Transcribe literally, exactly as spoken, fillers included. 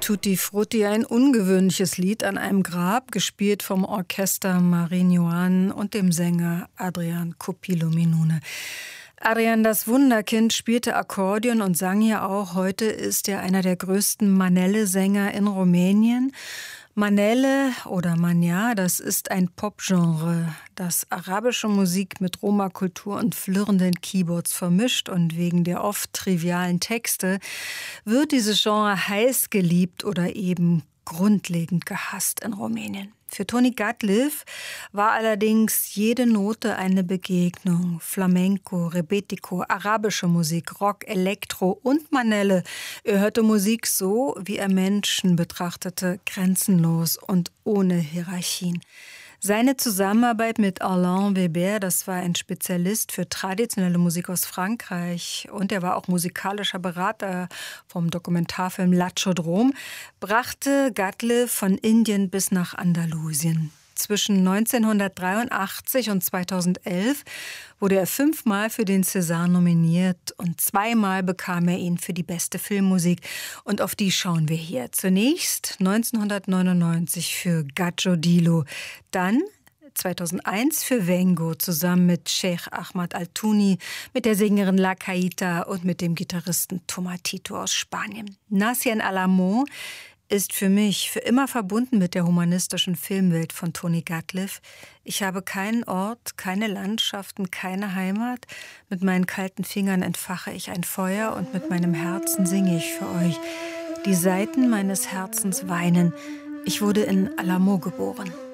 Tutti Frutti, ein ungewöhnliches Lied an einem Grab, gespielt vom Orchester Marignoan und dem Sänger Adrian Coppilu-Minune. Adrian, das Wunderkind, spielte Akkordeon und sang ja auch. Heute ist er einer der größten Manele-Sänger in Rumänien. Manele oder Mania, das ist ein Popgenre, das arabische Musik mit Roma-Kultur und flirrenden Keyboards vermischt, und wegen der oft trivialen Texte wird dieses Genre heiß geliebt oder eben grundlegend gehasst in Rumänien. Für Toni Gatliff war allerdings jede Note eine Begegnung. Flamenco, Rebetiko, arabische Musik, Rock, Elektro und Manele. Er hörte Musik so, wie er Menschen betrachtete, grenzenlos und ohne Hierarchien. Seine Zusammenarbeit mit Alain Weber, das war ein Spezialist für traditionelle Musik aus Frankreich, und er war auch musikalischer Berater vom Dokumentarfilm La Chaudrome, brachte Gatliff von Indien bis nach Andalusien. Zwischen neunzehnhundertdreiundachtzig und zweitausendelf wurde er fünfmal für den César nominiert und zweimal bekam er ihn für die beste Filmmusik. Und auf die schauen wir hier. Zunächst neunzehnhundertneunundneunzig für Gadjo Dilo, dann zweitausendeins für Vengo zusammen mit Sheikh Ahmad Al-Touni, mit der Sängerin La Caïta und mit dem Gitarristen Tomatito aus Spanien. Nací en Alamo ist für mich für immer verbunden mit der humanistischen Filmwelt von Toni Gatliff. Ich habe keinen Ort, keine Landschaften, keine Heimat. Mit meinen kalten Fingern entfache ich ein Feuer und mit meinem Herzen singe ich für euch. Die Saiten meines Herzens weinen. Ich wurde in Alamo geboren.